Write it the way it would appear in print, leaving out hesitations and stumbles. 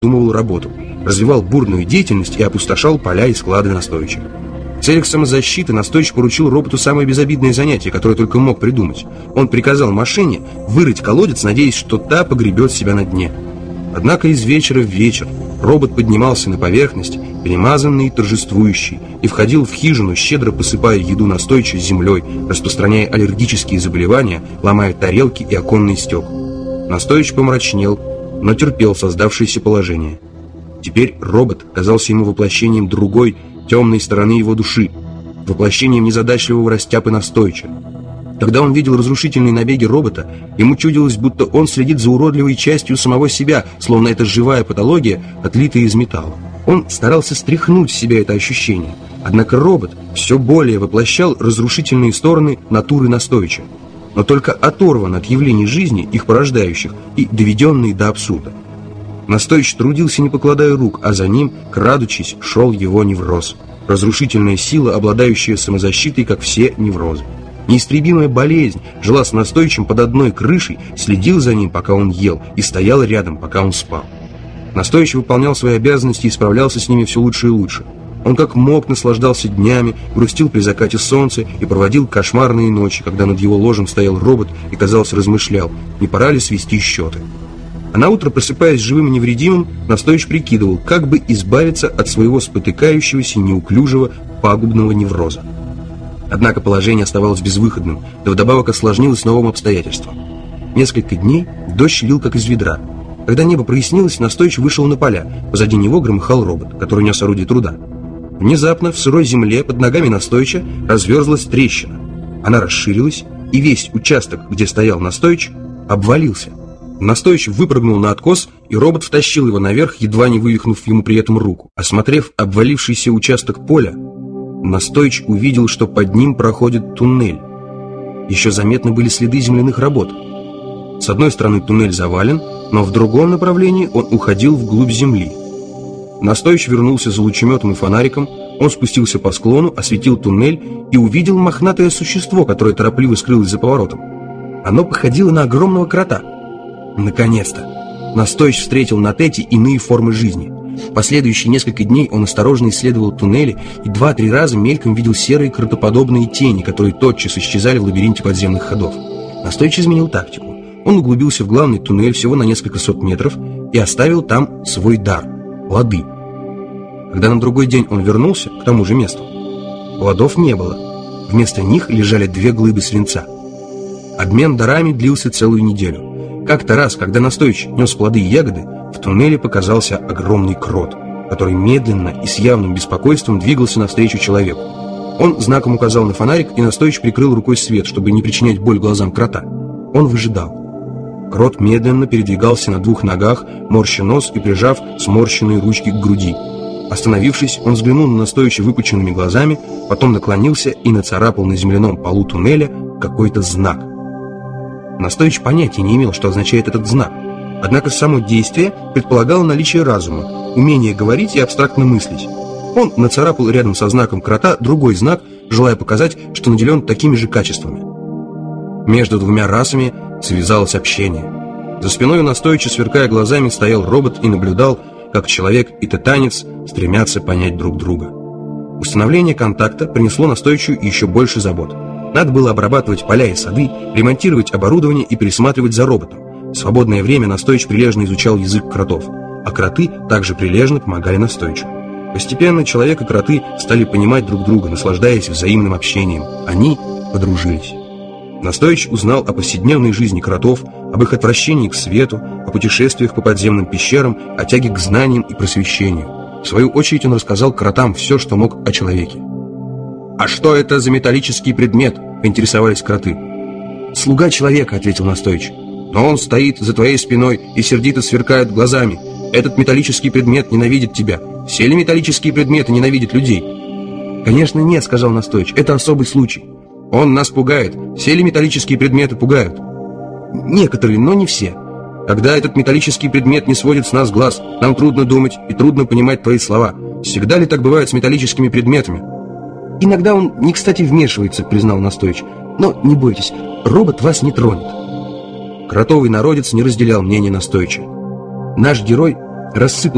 придумывал работу, развивал бурную деятельность и опустошал поля и склады Настойча. В целях самозащиты Настойч поручил роботу самое безобидное занятие, которое только мог придумать. Он приказал машине вырыть колодец, надеясь, что та погребет себя на дне. Однако из вечера в вечер робот поднимался на поверхность, перемазанный и торжествующий, и входил в хижину, щедро посыпая еду Настойча землей, распространяя аллергические заболевания, ломая тарелки и оконные стекла. Настойч помрачнел, но терпел создавшееся положение. Теперь робот казался ему воплощением другой, темной стороны его души, воплощением незадачливого растяпы Настойча. Когда он видел разрушительные набеги робота, ему чудилось, будто он следит за уродливой частью самого себя, словно это живая патология, отлитая из металла. Он старался стряхнуть с себя это ощущение, однако робот все более воплощал разрушительные стороны натуры Настойча, но только оторван от явлений жизни, их порождающих, и доведенный до абсурда. Настойч трудился, не покладая рук, а за ним, крадучись, шел его невроз. Разрушительная сила, обладающая самозащитой, как все неврозы. Неистребимая болезнь жила с Настойчем под одной крышей, следил за ним, пока он ел, и стоял рядом, пока он спал. Настойч выполнял свои обязанности и справлялся с ними все лучше и лучше. Он как мог наслаждался днями, грустил при закате солнца и проводил кошмарные ночи, когда над его ложем стоял робот и, казалось, размышлял, не пора ли свести счеты. А наутро, просыпаясь живым и невредимым, Настойч прикидывал, как бы избавиться от своего спотыкающегося, неуклюжего, пагубного невроза. Однако положение оставалось безвыходным, да вдобавок осложнилось новым обстоятельством. Несколько дней дождь лил как из ведра. Когда небо прояснилось, Настойч вышел на поля. Позади него громыхал робот, который нес орудие труда. Внезапно в сырой земле под ногами Настойча разверзлась трещина. Она расширилась, и весь участок, где стоял Настойч, обвалился. Настойч выпрыгнул на откос, и робот втащил его наверх, едва не вывихнув ему при этом руку. Осмотрев обвалившийся участок поля, Настойч увидел, что под ним проходит туннель. Еще заметны были следы земляных работ. С одной стороны туннель завален, но в другом направлении он уходил вглубь земли. Настойч вернулся за лучеметом и фонариком, он спустился по склону, осветил туннель и увидел мохнатое существо, которое торопливо скрылось за поворотом. Оно походило на огромного крота. Наконец-то! Настойч встретил на Тете иные формы жизни. В последующие несколько дней он осторожно исследовал туннели и 2-3 раза мельком видел серые кротоподобные тени, которые тотчас исчезали в лабиринте подземных ходов. Настойч изменил тактику. Он углубился в главный туннель всего на несколько сот метров и оставил там свой дар – плоды. Когда на другой день он вернулся к тому же месту, плодов не было. Вместо них лежали 2 глыбы свинца. Обмен дарами длился целую неделю. Как-то раз, когда Настойч нес плоды и ягоды, в туннеле показался огромный крот, который медленно и с явным беспокойством двигался навстречу человеку. Он знаком указал на фонарик, и Настойч прикрыл рукой свет, чтобы не причинять боль глазам крота. Он выжидал. Крот медленно передвигался на 2 ногах, морща нос и прижав сморщенные ручки к груди. Остановившись, он взглянул на Настойча выпученными глазами, потом наклонился и нацарапал на земляном полу туннеля какой-то знак. Настойч понятия не имел, что означает этот знак. Однако само действие предполагало наличие разума, умение говорить и абстрактно мыслить. Он нацарапал рядом со знаком крота другой знак, желая показать, что наделен такими же качествами. Между 2 расами связалось общение. За спиной у Настойча, сверкая глазами, стоял робот и наблюдал, как человек и тетанец стремятся понять друг друга. Установление контакта принесло Настойчу еще больше забот. Надо было обрабатывать поля и сады, ремонтировать оборудование и присматривать за роботом. В свободное время Настойч прилежно изучал язык кротов, а кроты также прилежно помогали Настойчу. Постепенно человек и кроты стали понимать друг друга, наслаждаясь взаимным общением. Они подружились. Настойч узнал о повседневной жизни кротов, об их отвращении к свету, о путешествиях по подземным пещерам, о тяге к знаниям и просвещению. В свою очередь он рассказал кротам все, что мог о человеке. «А что это за металлический предмет?» – поинтересовались кроты. «Слуга человека», – ответил Настойч. «Но он стоит за твоей спиной и сердито сверкает глазами. Этот металлический предмет ненавидит тебя. Все ли металлические предметы ненавидят людей?» «Конечно нет», – сказал Настойч. «Это особый случай». «Он нас пугает. Все ли металлические предметы пугают?» «Некоторые, но не все». «Когда этот металлический предмет не сводит с нас глаз, нам трудно думать и трудно понимать твои слова. Всегда ли так бывает с металлическими предметами?» «Иногда он не кстати вмешивается», — признал Настойч. «Но не бойтесь, робот вас не тронет». Кротовый народец не разделял мнения Настойча. Наш герой рассыпал